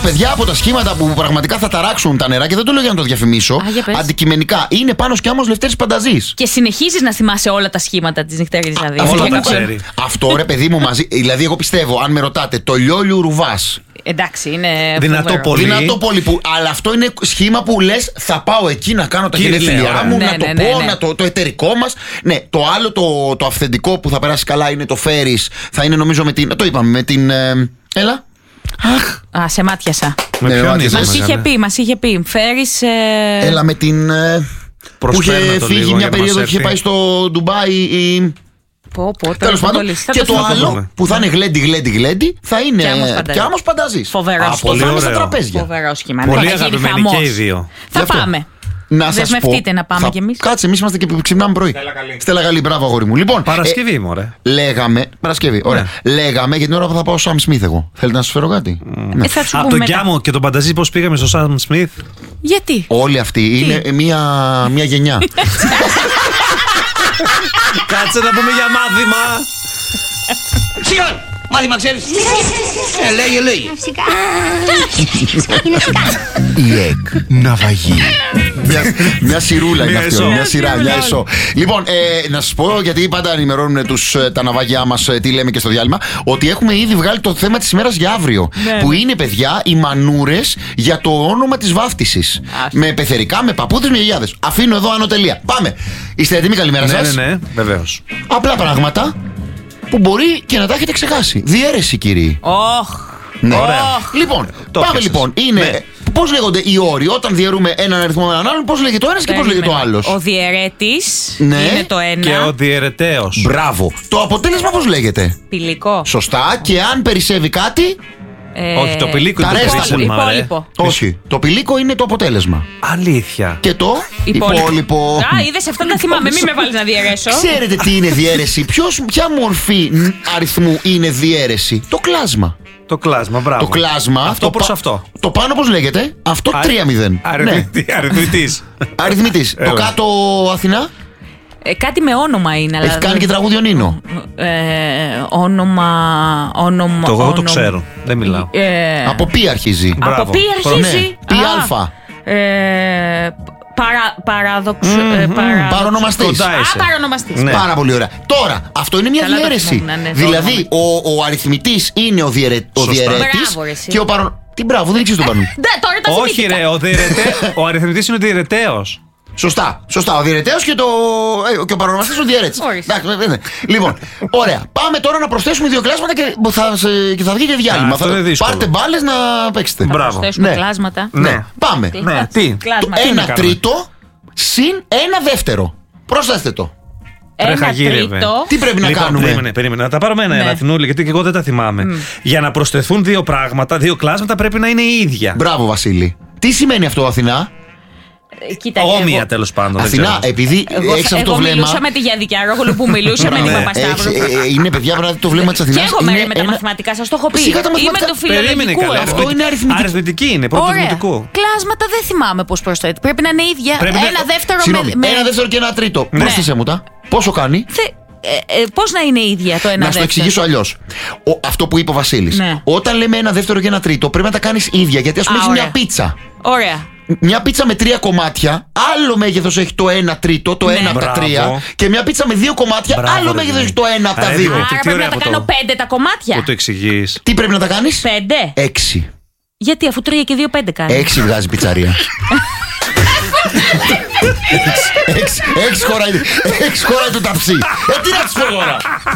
παιδιά, από τα σχήματα που πραγματικά θα ταράξουν τα νερά, και δεν το λέω για να το διαφημίσω, αντικειμενικά, είναι Πάνος και Άμμος Λευτέρης Πανταζής. Και συνεχίζεις να θυμάσαι όλα τα σχήματα της νυχτερινής δηλαδή. Όλα τα ξέρει. Αυτό ρε παιδί μου μαζί. Δηλαδή, εγώ πιστεύω, αν με ρωτάτε, το λιόλιου Ρουβάς. Εντάξει, είναι. Δυνατό πολύ. Δυνατό πολύ. Αλλά αυτό είναι σχήμα που λες, θα πάω εκεί να κάνω τα γενέθλιά μου, να το πω, το εταιρικό μας. Ναι, το άλλο το αυθεντικό που θα περάσει καλά είναι το Φέρις. Θα είναι νομίζω με την. Το είπαμε, με την. Έλα. Α, σε μάτιασα. Με ποιον Μας είχε πει. Φέρις. Έλα με την. Που είχε φύγει μια περίοδο και είχε πάει στο Ντουμπάι. Τέλος πάντων. Και το άλλο που θα είναι γλέντι θα είναι και Άμμος Πανταζής. Φοβερό. Αυτό θα είναι στα τραπέζια. Φοβερό σχήμα. Πολύ αγαπημένοι και οι δύο. Θα πάμε. Δεσμευτείτε να πάμε κι εμείς. Κάτσε, εμείς είμαστε και ξυπνάμε πρωί. Στέλλα Καλή, μπράβο αγόρι μου. Λοιπόν, Παρασκευή, μωρέ. Λέγαμε. Παρασκευή, ωραία. Λέγαμε για την ώρα που θα πάω στο Σαμ Σμιθ εγώ. Θέλετε να σας φέρω κάτι? Από τον Κιάμο και τον Πανταζή, πώς πήγαμε στο Σαμ Σμιθ? Γιατί? Όλοι αυτοί είναι μια γενιά. Κάτσε να πούμε για μάθημα. Σιγά! Μάθημα ξέρεις? Λέγε. Φυσικά. Είναι φυσικά. Η ΕΚ ναυαγή. Μια σειρούλα είναι αυτό. Μια σειρά, μια εσώ. Λοιπόν, να σας πω, γιατί πάντα ενημερώνουν τα ναυαγιά μας, τι λέμε και στο διάλειμμα, ότι έχουμε ήδη βγάλει το θέμα της ημέρας για αύριο. Που είναι, παιδιά, οι μανούρες για το όνομα της βάφτισης. Με πεθερικά, με παππούδες, με γιαγιάδες. Αφήνω εδώ ανωτελεία. Πάμε. Είστε έτοιμοι? Καλημέρα σας. Ναι, βεβαίως. Απλά πράγματα που μπορεί και να τα έχετε ξεχάσει. Διαίρεση, κύριοι. Ναι. Ωραία. Λοιπόν, πάμε λοιπόν. Είναι. Πώς λέγονται οι όροι όταν διαιρούμε έναν αριθμό με έναν άλλον? Πώς λέγεται το ένας και πώς λέγεται το άλλος? Ο διαιρέτης είναι το ένα. Και ο διαιρεταίος. Μπράβο. Το αποτέλεσμα πώς λέγεται? Πηλικό. Σωστά. Και αν περισσεύει κάτι? Όχι, το πηλίκο είναι το υπόλοιπο. Όχι. Το πηλίκο είναι το αποτέλεσμα. Αλήθεια. Και το υπόλοιπο. Α, είδες, αυτό δεν θυμάμαι. Μην με βάλεις να διαιρέσω. Ξέρετε τι είναι διαίρεση? Ποια μορφή αριθμού είναι διαίρεση? Το κλάσμα. Το κλάσμα, μπράβο. Το κλάσμα. Αυτό προς αυτό. Το πάνω πώς λέγεται? Αυτό 3-0. Αριθμητής. Αριθμητής. Το κάτω, Αθηνά? Κάτι με όνομα είναι. Έχει κάνει και τραγούδι ο Νίνο. Όνομα. Το εγώ το ξέρω. Δεν μιλάω. Από πι αρχίζει. Από πι αρχίζει. Πι αλφα. Παρονομαστής. Ναι. Πάρα πολύ ωραία. Τώρα, αυτό είναι μια διαίρεση. Δηλαδή, ο αριθμητής είναι ο διαιρέτης και ο Τι μπράβο, δεν ήξερες τον παρόν. Όχι, ρε, ο αριθμητής είναι ο διαιρεταίος. Σωστά. Ο διαιρεταίος και ο παρονομαστής ο διαιρέτης. Λοιπόν, ωραία. Πάμε τώρα να προσθέσουμε δύο κλάσματα και θα βγει και διάλειμμα. Πάρτε μπάλες να παίξετε. Θα προσθέσουμε κλάσματα. Ναι. Πάμε. Τι? 1/3 συν 1/2. Προσθέστε το. 1/3. Τι πρέπει να κάνουμε? Περίμενε. Να τα πάρουμε ένα Αθηνούλη, γιατί και εγώ δεν τα θυμάμαι. Για να προσθεθούν δύο πράγματα, δύο κλάσματα πρέπει να είναι η ίδια. Μπράβο, Βασίλη. Τι σημαίνει αυτό, Αθηνά? Όμοια, τέλος πάντων. Αθηνά, επειδή έχεις αυτό το βλέμμα. Εγώ μιλούσα με τη Γιάννη Αρόγλου που μιλούσε με την Παπασταύρου. Είναι, παιδιά, πράγματι το βλέμμα της Αθηνάς. Και εγώ με τα μαθηματικά, σας το έχω πει. Είμαι του φιλολογικού. Αυτό είναι αριθμητική. Αριθμητική είναι, πρώτο δημοτικού. Κλάσματα δεν θυμάμαι πώς προσθέτει. Πρέπει να είναι ίδια. Ένα δεύτερο και ένα τρίτο. Πρόσθεσέ μου τα. Πόσο κάνει? Πώς να είναι ίδια το ένα δεύτερο? Να σου το εξηγήσω αλλιώς. Αυτό που είπε ο Βασίλης. Όταν λέμε ένα δεύτερο και ένα τρίτο, πρέπει να τα κάνεις ίδια. Γιατί ας πούμε έχει μια πίτσα. Ωραία. Μια πίτσα με 3 κομμάτια, άλλο μέγεθος έχει το 1 τρίτο, το 1 από τα 3. Και μια πίτσα με 2 κομμάτια, άλλο μέγεθος έχει το 1 από τα 2. Άρα πρέπει να τα κάνω 5 τα κομμάτια. Πού το εξηγείς? Τι πρέπει να τα κάνεις? 5. 6. Γιατί αφού 3 και 2 5 κάνει? 6 βγάζει πιτσαρία. 6 χωράει το ταψί. Τι να της πω τώρα?